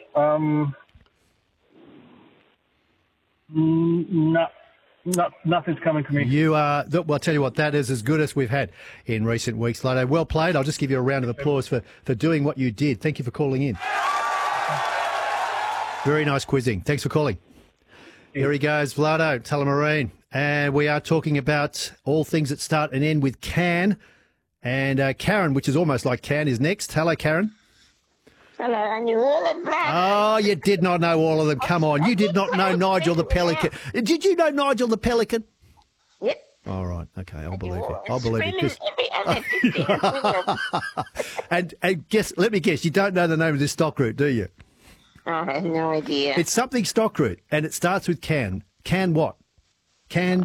No, nothing's coming to me. You are, well, I'll tell you what, that is as good as we've had in recent weeks, Lado. Well played. I'll just give you a round of applause for doing what you did. Thank you for calling in. Very nice quizzing. Thanks for calling. Here he goes, Vlado, Tullamarine. And we are talking about all things that start and end with can. And Karen, which is almost like can, is next. Hello, Karen. Hello, I knew all of that. Oh, you did not know all of them. Come on. You did not know Nigel the Pelican. Did you know Nigel the Pelican? Yep. All right. Okay, I'll believe you. I'll believe you. And guess, let me guess, you don't know the name of this stock route, do you? I have no idea. It's something stock route, and it starts with can. Can what? Can...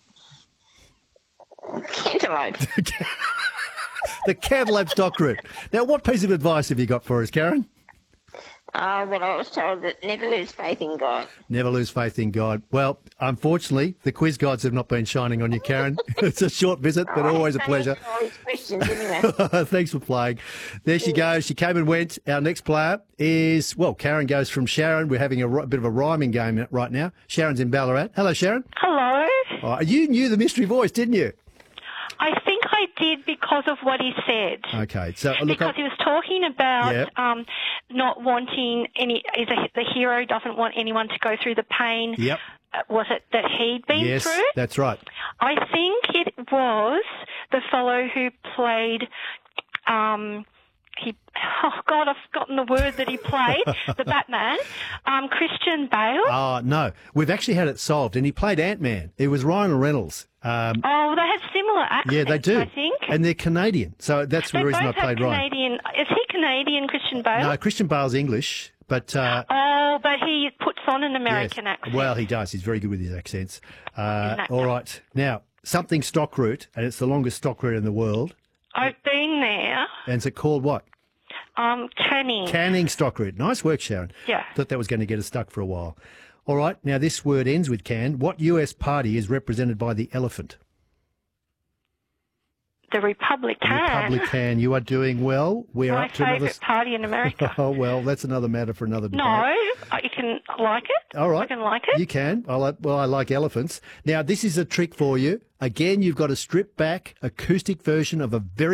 Cantaloupe. The cantaloupe stock route. Now, what piece of advice have you got for us, Karen? But I was told that never lose faith in God. Never lose faith in God. Well, unfortunately, the quiz gods have not been shining on you, Karen. It's a short visit, but always a pleasure. All these questions anyway. Thanks for playing. There she goes. She came and went. Our next player is, well, Karen goes from Sharon. We're having a bit of a rhyming game right now. Sharon's in Ballarat. Hello, Sharon. Hello. Oh, you knew the mystery voice, didn't you? I think I did because of what he said. Okay. So look, because he was talking about not wanting the hero doesn't want anyone to go through the pain. Yep. Was it that he'd been through? Yes, that's right. I think it was the fellow who played. I've forgotten the word that he played, the Batman, Christian Bale. Oh, no. We've actually had it solved, and he played Ant-Man. It was Ryan Reynolds. They have similar accents, yeah, they do. I think. And they're Canadian, so that's the reason I played Ryan. Canadian. Is he Canadian, Christian Bale? No, Christian Bale's English, but... but he puts on an American accent. Well, he does. He's very good with his accents. All right. Now, something stock route, and it's the longest stock route in the world. I've been there. And is it called what? Canning. Canning stock route. Nice work, Sharon. Yeah. Thought that was going to get us stuck for a while. All right. Now, this word ends with can. What US party is represented by the elephant? The Republican. Republican. You are doing well. We're My up to another... favourite party in America. Oh, well, that's another matter for another debate. No, you can like it. All right. I can like it. You can. I like elephants. Now, this is a trick for you. Again, you've got a stripped back acoustic version of a very